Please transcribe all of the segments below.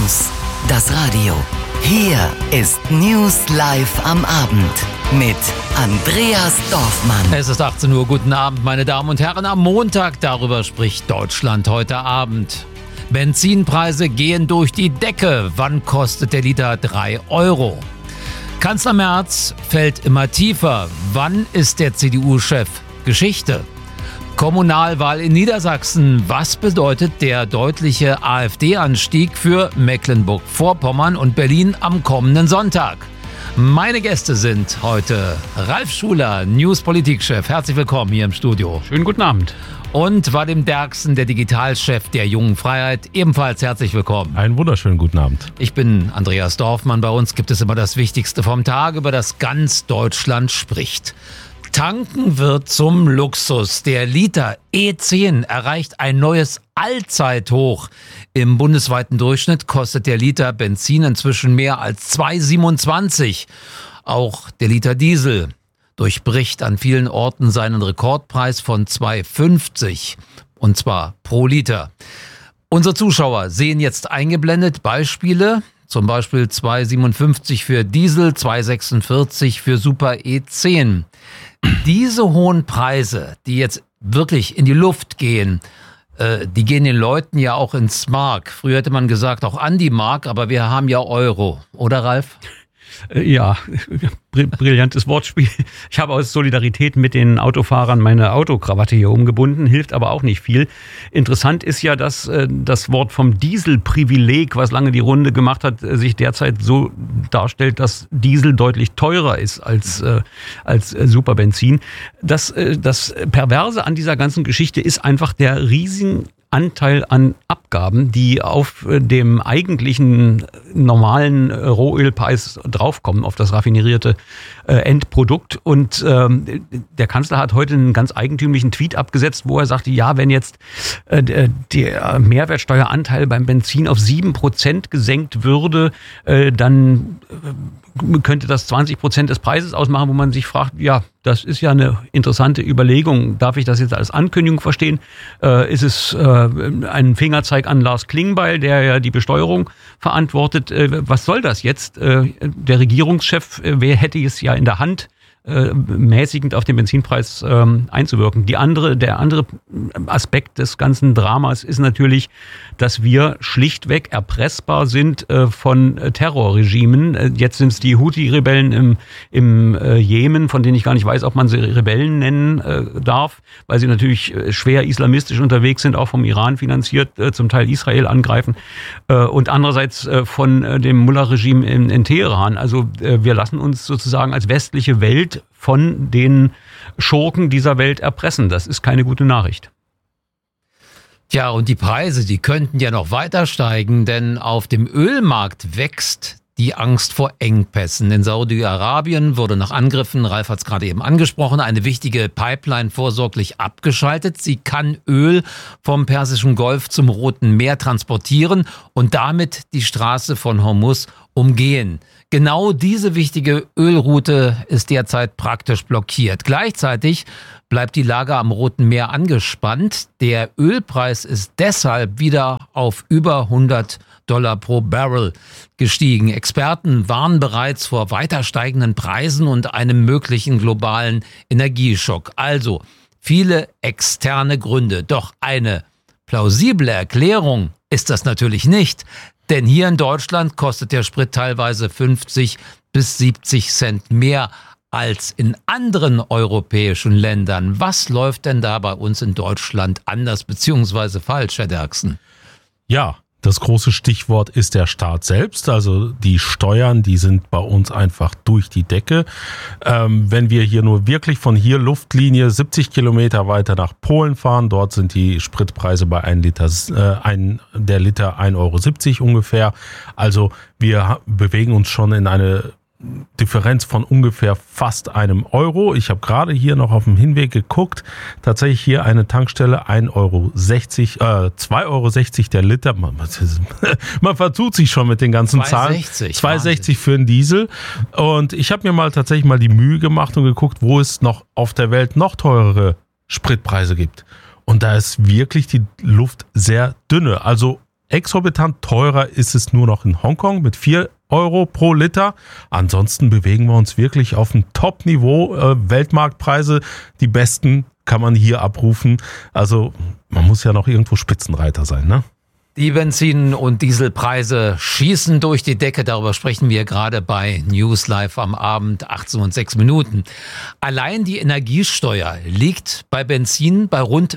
News, das Radio. Hier ist News live am Abend mit Andreas Dorfmann. Es ist 18 Uhr, guten Abend, meine Damen und Herren. Am Montag, darüber spricht Deutschland heute Abend. Benzinpreise gehen durch die Decke. Wann kostet der Liter 3 Euro? Kanzler Merz fällt immer tiefer. Wann ist der CDU-Chef Geschichte? Kommunalwahl in Niedersachsen. Was bedeutet der deutliche AfD-Anstieg für Mecklenburg-Vorpommern und Berlin am kommenden Sonntag? Meine Gäste sind heute Ralf Schuler, News-Politikchef. Herzlich willkommen hier im Studio. Schönen guten Abend. Und Vadim Derksen, der Digitalchef der Jungen Freiheit. Ebenfalls herzlich willkommen. Einen wunderschönen guten Abend. Ich bin Andreas Dorfmann. Bei uns gibt es immer das Wichtigste vom Tag, über das ganz Deutschland spricht. Tanken wird zum Luxus. Der Liter E10 erreicht ein neues Allzeithoch. Im bundesweiten Durchschnitt kostet der Liter Benzin inzwischen mehr als 2,27. Auch der Liter Diesel durchbricht an vielen Orten seinen Rekordpreis von 2,50. Und zwar pro Liter. Unsere Zuschauer sehen jetzt eingeblendet Beispiele. Zum Beispiel 2,57 für Diesel, 2,46 für Super E10. Diese hohen Preise, die jetzt wirklich in die Luft gehen, die gehen den Leuten ja auch ins Mark. Früher hätte man gesagt auch an die Mark, aber wir haben ja Euro. Oder Ralf? Ja, brillantes Wortspiel. Ich habe aus Solidarität mit den Autofahrern meine Autokrawatte hier umgebunden, hilft aber auch nicht viel. Interessant ist ja, dass das Wort vom Dieselprivileg, was lange die Runde gemacht hat, sich derzeit so darstellt, dass Diesel deutlich teurer ist als Superbenzin. Das Perverse an dieser ganzen Geschichte ist einfach der riesigen Anteil an Abgaben, die auf dem eigentlichen normalen Rohölpreis draufkommen, auf das raffinerierte Endprodukt. Und der Kanzler hat heute einen ganz eigentümlichen Tweet abgesetzt, wo er sagte, ja, wenn jetzt der Mehrwertsteueranteil beim Benzin auf 7% gesenkt würde, dann könnte das 20% des Preises ausmachen, wo man sich fragt, ja, das ist ja eine interessante Überlegung. Darf ich das jetzt als Ankündigung verstehen? Ist es ein Fingerzeig an Lars Klingbeil, der ja die Besteuerung verantwortet? Was soll das jetzt? Der Regierungschef, wer hätte es ja in der Hand, mäßigend auf den Benzinpreis einzuwirken. Der andere Aspekt des ganzen Dramas ist natürlich, dass wir schlichtweg erpressbar sind von Terrorregimen. Jetzt sind es die Houthi-Rebellen im Jemen, von denen ich gar nicht weiß, ob man sie Rebellen nennen darf, weil sie natürlich schwer islamistisch unterwegs sind, auch vom Iran finanziert, zum Teil Israel angreifen. Und andererseits von dem Mullah-Regime in Teheran. Also wir lassen uns sozusagen als westliche Welt von den Schurken dieser Welt erpressen. Das ist keine gute Nachricht. Tja, und die Preise, die könnten ja noch weiter steigen, denn auf dem Ölmarkt wächst die Angst vor Engpässen. In Saudi-Arabien wurde nach Angriffen, Ralf hat es gerade eben angesprochen, eine wichtige Pipeline vorsorglich abgeschaltet. Sie kann Öl vom Persischen Golf zum Roten Meer transportieren und damit die Straße von Hormuz umgehen. Genau diese wichtige Ölroute ist derzeit praktisch blockiert. Gleichzeitig bleibt die Lage am Roten Meer angespannt. Der Ölpreis ist deshalb wieder auf über $100 pro Barrel gestiegen. Experten warnen bereits vor weiter steigenden Preisen und einem möglichen globalen Energieschock. Also viele externe Gründe. Doch eine plausible Erklärung ist das natürlich nicht. Denn hier in Deutschland kostet der Sprit teilweise 50 bis 70 Cent mehr als in anderen europäischen Ländern. Was läuft denn da bei uns in Deutschland anders bzw. falsch, Herr Derksen? Ja, das große Stichwort ist der Staat selbst. Also die Steuern, die sind bei uns einfach durch die Decke. Wenn wir hier nur wirklich von hier Luftlinie 70 Kilometer weiter nach Polen fahren, dort sind die Spritpreise bei der Liter 1,70 Euro ungefähr. Also wir bewegen uns schon in eine Differenz von ungefähr fast €1. Ich habe gerade hier noch auf dem Hinweg geguckt. Tatsächlich hier eine Tankstelle 2,60 € der Liter. Man vertut sich schon mit den ganzen Zahlen. 2,60 für einen Diesel. Und ich habe mir tatsächlich mal die Mühe gemacht und geguckt, wo es noch auf der Welt noch teurere Spritpreise gibt. Und da ist wirklich die Luft sehr dünne. Also exorbitant. Teurer ist es nur noch in Hongkong mit 4 Euro pro Liter. Ansonsten bewegen wir uns wirklich auf ein Top-Niveau. Weltmarktpreise, die besten kann man hier abrufen. Also man muss ja noch irgendwo Spitzenreiter sein, ne? Die Benzin- und Dieselpreise schießen durch die Decke. Darüber sprechen wir gerade bei News Live am Abend, 18:06. Allein die Energiesteuer liegt bei Benzin bei rund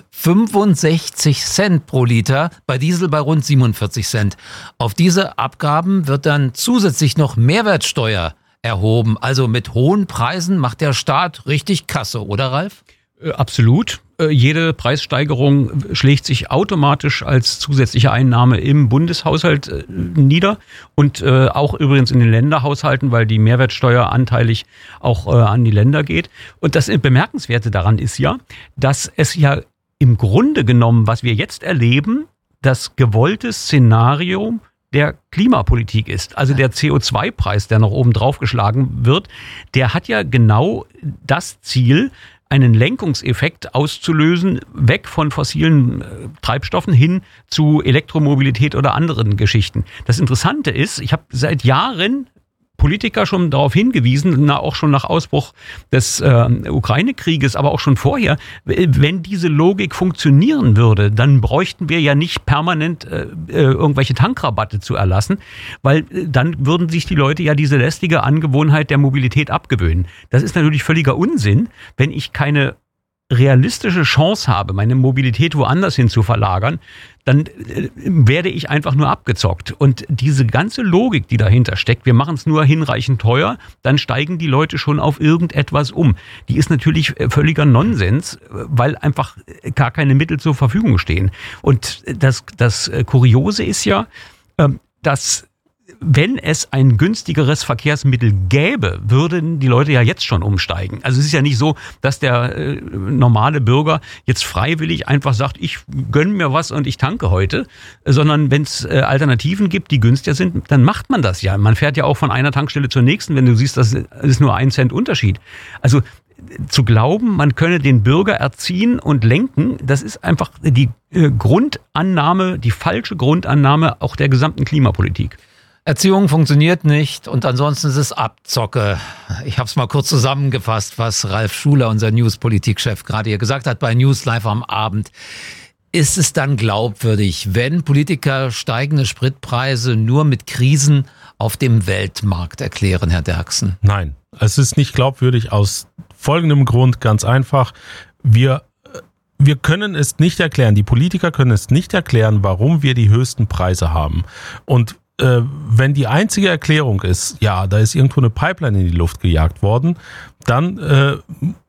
65 Cent pro Liter, bei Diesel bei rund 47 Cent. Auf diese Abgaben wird dann zusätzlich noch Mehrwertsteuer erhoben. Also mit hohen Preisen macht der Staat richtig Kasse, oder Ralf? Absolut. Jede Preissteigerung schlägt sich automatisch als zusätzliche Einnahme im Bundeshaushalt nieder und auch übrigens in den Länderhaushalten, weil die Mehrwertsteuer anteilig auch an die Länder geht. Und das Bemerkenswerte daran ist ja, dass es ja im Grunde genommen, was wir jetzt erleben, das gewollte Szenario der Klimapolitik ist. Also der CO2-Preis, der noch oben drauf geschlagen wird, der hat ja genau das Ziel, einen Lenkungseffekt auszulösen, weg von fossilen Treibstoffen hin zu Elektromobilität oder anderen Geschichten. Das Interessante ist, ich habe seit Jahren Politiker schon darauf hingewiesen, auch schon nach Ausbruch des Ukraine-Krieges, aber auch schon vorher, wenn diese Logik funktionieren würde, dann bräuchten wir ja nicht permanent irgendwelche Tankrabatte zu erlassen, weil dann würden sich die Leute ja diese lästige Angewohnheit der Mobilität abgewöhnen. Das ist natürlich völliger Unsinn, wenn ich keine realistische Chance habe, meine Mobilität woanders hin zu verlagern, dann werde ich einfach nur abgezockt. Und diese ganze Logik, die dahinter steckt, wir machen es nur hinreichend teuer, dann steigen die Leute schon auf irgendetwas um. Die ist natürlich völliger Nonsens, weil einfach gar keine Mittel zur Verfügung stehen. Und das Kuriose ist ja, dass wenn es ein günstigeres Verkehrsmittel gäbe, würden die Leute ja jetzt schon umsteigen. Also es ist ja nicht so, dass der normale Bürger jetzt freiwillig einfach sagt, ich gönne mir was und ich tanke heute, sondern wenn es Alternativen gibt, die günstiger sind, dann macht man das ja. Man fährt ja auch von einer Tankstelle zur nächsten, wenn du siehst, das ist nur 1 Cent Unterschied. Also zu glauben, man könne den Bürger erziehen und lenken, das ist einfach die Grundannahme, die falsche Grundannahme auch der gesamten Klimapolitik. Erziehung funktioniert nicht und ansonsten ist es Abzocke. Ich habe es mal kurz zusammengefasst, was Ralf Schuler, unser News-Politikchef, gerade hier gesagt hat bei News Live am Abend. Ist es dann glaubwürdig, wenn Politiker steigende Spritpreise nur mit Krisen auf dem Weltmarkt erklären, Herr Derksen? Nein, es ist nicht glaubwürdig aus folgendem Grund, ganz einfach. Wir können es nicht erklären, die Politiker können es nicht erklären, warum wir die höchsten Preise haben. Und wenn die einzige Erklärung ist, ja, da ist irgendwo eine Pipeline in die Luft gejagt worden, dann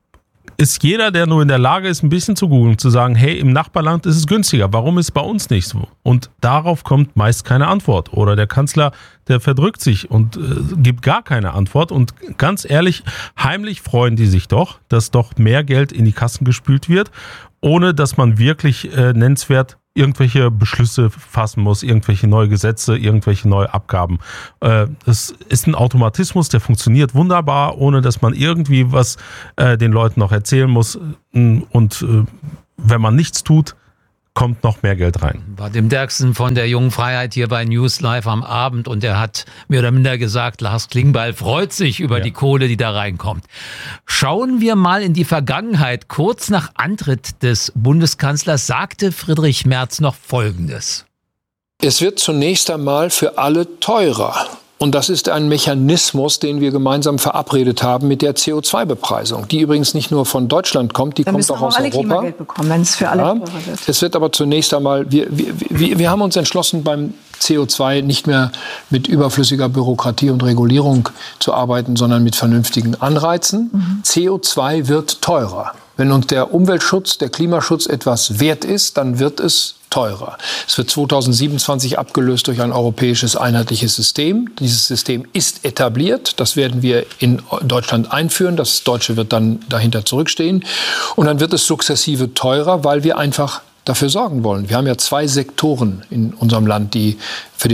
ist jeder, der nur in der Lage ist, ein bisschen zu googeln, zu sagen, hey, im Nachbarland ist es günstiger, warum ist es bei uns nicht so? Und darauf kommt meist keine Antwort. Oder der Kanzler, der verdrückt sich und gibt gar keine Antwort. Und ganz ehrlich, heimlich freuen die sich doch, dass doch mehr Geld in die Kassen gespült wird, ohne dass man wirklich nennenswert irgendwelche Beschlüsse fassen muss, irgendwelche neue Gesetze, irgendwelche neue Abgaben. Das ist ein Automatismus, der funktioniert wunderbar, ohne dass man irgendwie was den Leuten noch erzählen muss. Und wenn man nichts tut, kommt noch mehr Geld rein. War dem Derksen von der Jungen Freiheit hier bei News Live am Abend und er hat mehr oder minder gesagt, Lars Klingbeil freut sich über die Kohle, die da reinkommt. Schauen wir mal in die Vergangenheit. Kurz nach Antritt des Bundeskanzlers sagte Friedrich Merz noch Folgendes. Es wird zunächst einmal für alle teurer. Und das ist ein Mechanismus, den wir gemeinsam verabredet haben mit der CO2-Bepreisung, die übrigens nicht nur von Deutschland kommt, die kommt auch aus alle Europa. Klimageld bekommen, wenn es für alle teurer wird. Es wird aber zunächst einmal, wir haben uns entschlossen, beim CO2 nicht mehr mit überflüssiger Bürokratie und Regulierung zu arbeiten, sondern mit vernünftigen Anreizen. CO2 wird teurer. Wenn uns der Umweltschutz, der Klimaschutz etwas wert ist, dann wird es teurer. Es wird 2027 abgelöst durch ein europäisches einheitliches System. Dieses System ist etabliert. Das werden wir in Deutschland einführen. Das Deutsche wird dann dahinter zurückstehen. Und dann wird es sukzessive teurer, weil wir einfach dafür sorgen wollen. Wir haben ja 2 Sektoren in unserem Land, die für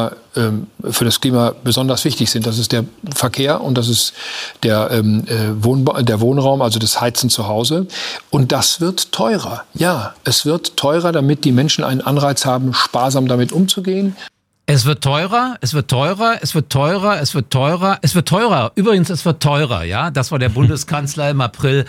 das Klima besonders wichtig sind. Das ist der Verkehr und das ist der Wohnraum, also das Heizen zu Hause. Und das wird teurer. Ja, es wird teurer, damit die Menschen einen Anreiz haben, sparsam damit umzugehen. Es wird teurer, es wird teurer, es wird teurer, es wird teurer, es wird teurer. Übrigens, es wird teurer, ja. Das war der Bundeskanzler im April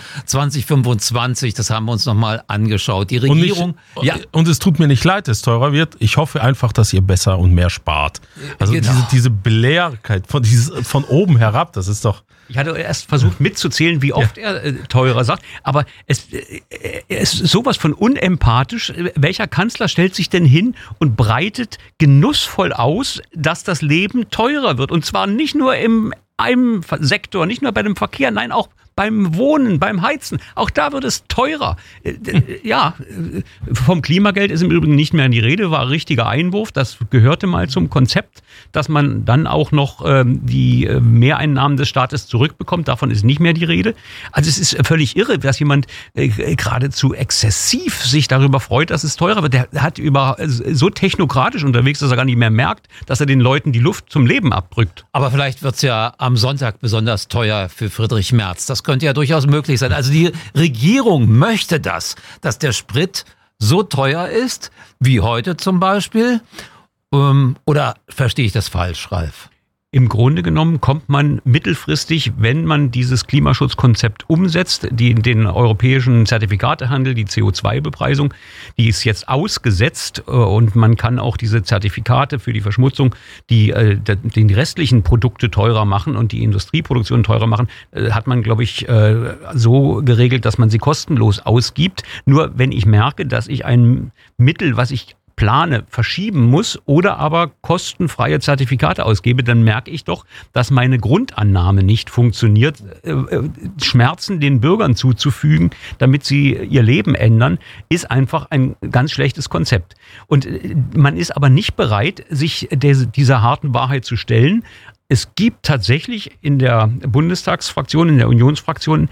2025. Das haben wir uns nochmal angeschaut. Die Regierung. Und es tut mir nicht leid, dass es teurer wird. Ich hoffe einfach, dass ihr besser und mehr spart. Also genau. diese Belehrigkeit von oben herab, das ist doch. Ich hatte erst versucht mitzuzählen, wie oft er teurer sagt, aber es ist sowas von unempathisch. Welcher Kanzler stellt sich denn hin und breitet genussvoll aus, dass das Leben teurer wird? Und zwar nicht nur in einem Sektor, nicht nur bei dem Verkehr, nein, auch beim Wohnen, beim Heizen. Auch da wird es teurer. Ja, vom Klimageld ist im Übrigen nicht mehr die Rede, war ein richtiger Einwurf. Das gehörte mal zum Konzept, dass man dann auch noch die Mehreinnahmen des Staates zurückbekommt. Davon ist nicht mehr die Rede. Also es ist völlig irre, dass jemand geradezu exzessiv sich darüber freut, dass es teurer wird. Der hat so technokratisch unterwegs, dass er gar nicht mehr merkt, dass er den Leuten die Luft zum Leben abdrückt. Aber vielleicht wird es ja am Sonntag besonders teuer für Friedrich Merz. Das könnte ja durchaus möglich sein. Also die Regierung möchte dass der Sprit so teuer ist, wie heute zum Beispiel. Oder verstehe ich das falsch, Ralf? Im Grunde genommen kommt man mittelfristig, wenn man dieses Klimaschutzkonzept umsetzt, den europäischen Zertifikatehandel, die CO2-Bepreisung, die ist jetzt ausgesetzt und man kann auch diese Zertifikate für die Verschmutzung, die restlichen Produkte teurer machen und die Industrieproduktion teurer machen, hat man, glaube ich, so geregelt, dass man sie kostenlos ausgibt. Nur wenn ich merke, dass ich ein Mittel, was ich plane, verschieben muss oder aber kostenfreie Zertifikate ausgebe, dann merke ich doch, dass meine Grundannahme nicht funktioniert. Schmerzen den Bürgern zuzufügen, damit sie ihr Leben ändern, ist einfach ein ganz schlechtes Konzept. Und man ist aber nicht bereit, sich dieser harten Wahrheit zu stellen. Es gibt tatsächlich in der Bundestagsfraktion, in der Unionsfraktion,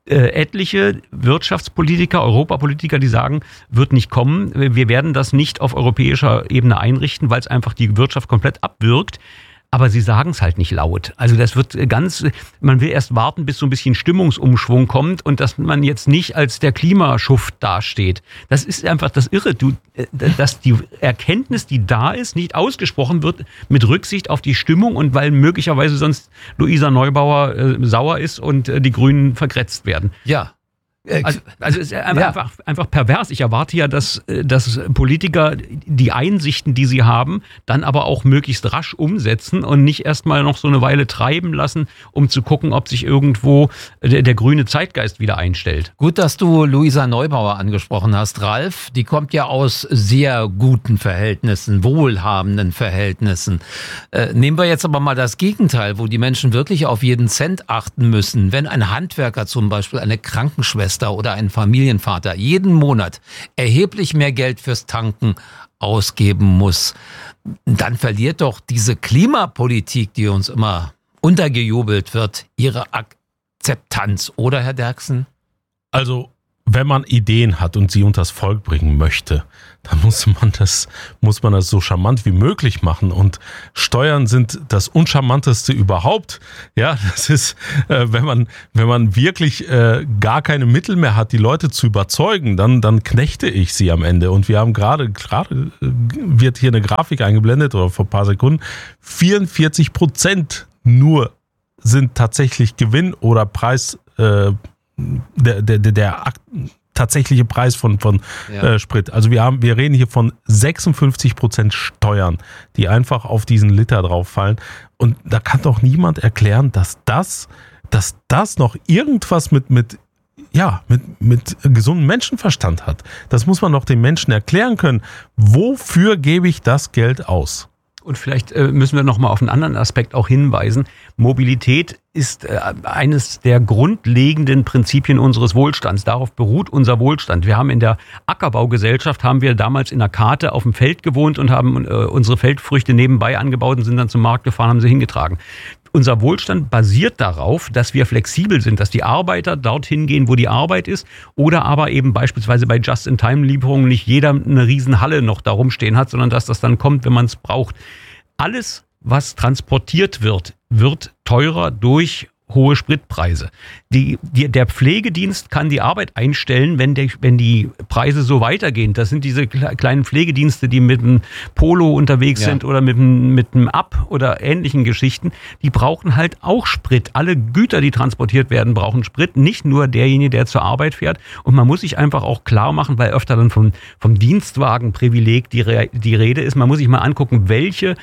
etliche Wirtschaftspolitiker, Europapolitiker, die sagen, wird nicht kommen. Wir werden das nicht auf europäischer Ebene einrichten, weil es einfach die Wirtschaft komplett abwirkt. Aber sie sagen es halt nicht laut. Also das wird man will erst warten, bis so ein bisschen Stimmungsumschwung kommt und dass man jetzt nicht als der Klimaschuft dasteht. Das ist einfach das Irre, dass die Erkenntnis, die da ist, nicht ausgesprochen wird mit Rücksicht auf die Stimmung und weil möglicherweise sonst Luisa Neubauer sauer ist und die Grünen vergrätzt werden. Ja. Also es ist einfach pervers. Ich erwarte ja, dass Politiker die Einsichten, die sie haben, dann aber auch möglichst rasch umsetzen und nicht erstmal noch so eine Weile treiben lassen, um zu gucken, ob sich irgendwo der grüne Zeitgeist wieder einstellt. Gut, dass du Luisa Neubauer angesprochen hast, Ralf. Die kommt ja aus sehr guten Verhältnissen, wohlhabenden Verhältnissen. Nehmen wir jetzt aber mal das Gegenteil, wo die Menschen wirklich auf jeden Cent achten müssen. Wenn ein Handwerker zum Beispiel, eine Krankenschwester oder ein Familienvater jeden Monat erheblich mehr Geld fürs Tanken ausgeben muss, dann verliert doch diese Klimapolitik, die uns immer untergejubelt wird, ihre Akzeptanz, oder Herr Derksen? Also, wenn man Ideen hat und sie unters Volk bringen möchte, dann muss man das so charmant wie möglich machen. Und Steuern sind das Uncharmanteste überhaupt. Ja, das ist, wenn man wirklich gar keine Mittel mehr hat, die Leute zu überzeugen, dann knechte ich sie am Ende. Und wir haben gerade wird hier eine Grafik eingeblendet, oder vor ein paar Sekunden, 44% nur sind tatsächlich Gewinn oder Preis, der tatsächliche Preis von Sprit. Also wir reden hier von 56% Steuern, die einfach auf diesen Liter drauf fallen. Und da kann doch niemand erklären, dass das noch irgendwas mit gesundem Menschenverstand hat. Das muss man doch den Menschen erklären können. Wofür gebe ich das Geld aus? Und vielleicht müssen wir noch mal auf einen anderen Aspekt auch hinweisen. Mobilität ist eines der grundlegenden Prinzipien unseres Wohlstands. Darauf beruht unser Wohlstand. Wir haben in der Ackerbaugesellschaft, haben wir damals in der Karte auf dem Feld gewohnt und haben unsere Feldfrüchte nebenbei angebaut und sind dann zum Markt gefahren, haben sie hingetragen. unser Wohlstand basiert darauf, dass wir flexibel sind, dass die Arbeiter dorthin gehen, wo die Arbeit ist, oder aber eben beispielsweise bei Just-in-Time-Lieferungen nicht jeder eine Riesenhalle noch da rumstehen hat, sondern dass das dann kommt, wenn man es braucht. Alles, was transportiert wird, wird teurer durch hohe Spritpreise. Der Pflegedienst kann die Arbeit einstellen, wenn die Preise so weitergehen. Das sind diese kleinen Pflegedienste, die mit dem Polo unterwegs sind oder mit dem Up oder ähnlichen Geschichten. Die brauchen halt auch Sprit. Alle Güter, die transportiert werden, brauchen Sprit. Nicht nur derjenige, der zur Arbeit fährt. Und man muss sich einfach auch klar machen, weil öfter dann vom Dienstwagenprivileg die Rede ist. Man muss sich mal angucken, welche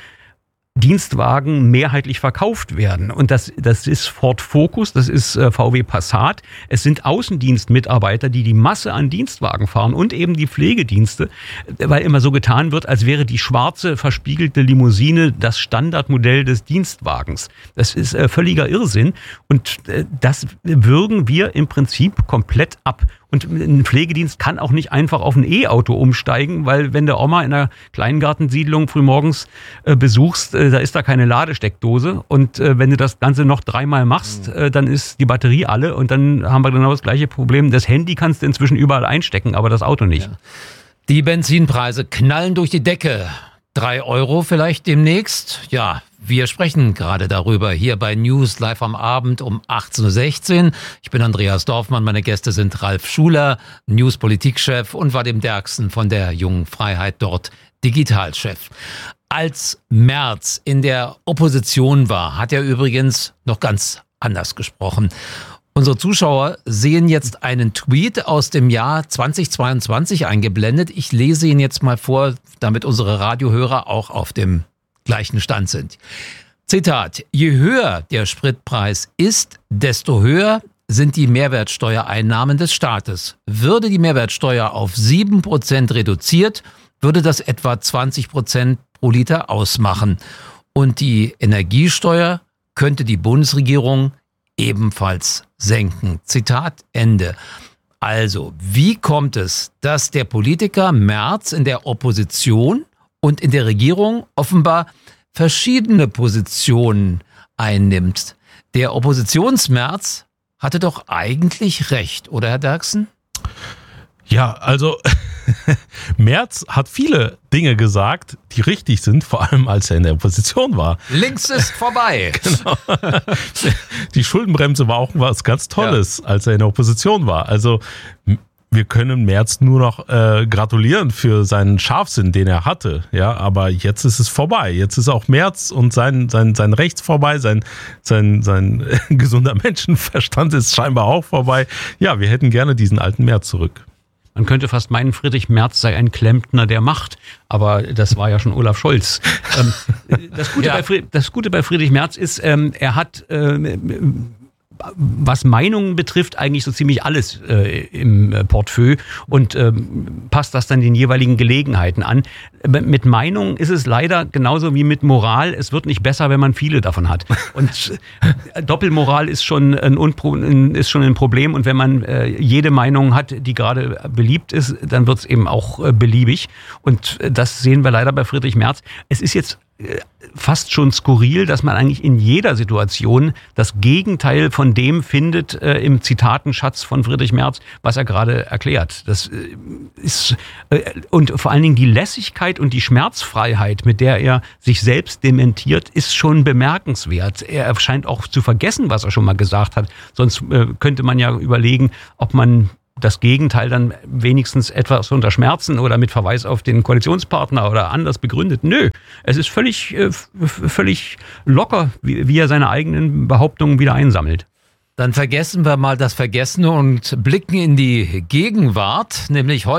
Dienstwagen mehrheitlich verkauft werden. Und das ist Ford Focus, das ist VW Passat. Es sind Außendienstmitarbeiter, die Masse an Dienstwagen fahren und eben die Pflegedienste, weil immer so getan wird, als wäre die schwarze, verspiegelte Limousine das Standardmodell des Dienstwagens. Das ist völliger Irrsinn und das würgen wir im Prinzip komplett ab. Und ein Pflegedienst kann auch nicht einfach auf ein E-Auto umsteigen, weil wenn der Oma in einer Kleingartensiedlung frühmorgens besuchst, da ist da keine Ladesteckdose. Und wenn du das Ganze noch 3-mal machst, dann ist die Batterie alle und dann haben wir genau das gleiche Problem. Das Handy kannst du inzwischen überall einstecken, aber das Auto nicht. Ja. Die Benzinpreise knallen durch die Decke. 3 Euro vielleicht demnächst. Ja, wir sprechen gerade darüber hier bei News live am Abend um 18.16 Uhr. Ich bin Andreas Dorfmann, meine Gäste sind Ralf Schuler, News-Politikchef, und Vadim Derksen von der Jungen Freiheit, dort Digitalchef. Als Merz in der Opposition war, hat er übrigens noch ganz anders gesprochen. Unsere Zuschauer sehen jetzt einen Tweet aus dem Jahr 2022 eingeblendet. Ich lese ihn jetzt mal vor, damit unsere Radiohörer auch auf dem gleichen Stand sind. Zitat: Je höher der Spritpreis ist, desto höher sind die Mehrwertsteuereinnahmen des Staates. Würde die Mehrwertsteuer auf 7% reduziert, würde das etwa 20% pro Liter ausmachen. Und die Energiesteuer könnte die Bundesregierung ebenfalls senken. Zitat Ende. Also, wie kommt es, dass der Politiker Merz in der Opposition und in der Regierung offenbar verschiedene Positionen einnimmt? Der Oppositionsmerz hatte doch eigentlich recht, oder Herr Derksen? Ja, also Merz hat viele Dinge gesagt, die richtig sind, vor allem als er in der Opposition war. Links ist vorbei. Genau. Die Schuldenbremse war auch was ganz Tolles, als er in der Opposition war. Also wir können Merz nur noch gratulieren für seinen Scharfsinn, den er hatte. Ja, aber jetzt ist es vorbei. Jetzt ist auch Merz und sein Rechts vorbei, sein gesunder Menschenverstand ist scheinbar auch vorbei. Ja, wir hätten gerne diesen alten Merz zurück. Man könnte fast meinen, Friedrich Merz sei ein Klempner der Macht, aber das war ja schon Olaf Scholz. Das Gute bei Friedrich Merz ist, er hat, was Meinungen betrifft, eigentlich so ziemlich alles im Portfolio und passt das dann den jeweiligen Gelegenheiten an. Mit Meinungen ist es leider genauso wie mit Moral. Es wird nicht besser, wenn man viele davon hat. Und Doppelmoral ist schon ein Problem. Und wenn man jede Meinung hat, die gerade beliebt ist, dann wird es eben auch beliebig. Und das sehen wir leider bei Friedrich Merz. Es ist jetzt fast schon skurril, dass man eigentlich in jeder Situation das Gegenteil von dem findet im Zitatenschatz von Friedrich Merz, was er gerade erklärt. Das ist und vor allen Dingen die Lässigkeit und die Schmerzfreiheit, mit der er sich selbst dementiert, ist schon bemerkenswert. Er scheint auch zu vergessen, was er schon mal gesagt hat. Sonst könnte man ja überlegen, ob man das Gegenteil dann wenigstens etwas unter Schmerzen oder mit Verweis auf den Koalitionspartner oder anders begründet. Nö, es ist völlig locker, wie er seine eigenen Behauptungen wieder einsammelt. Dann vergessen wir mal das Vergessene und blicken in die Gegenwart, nämlich heute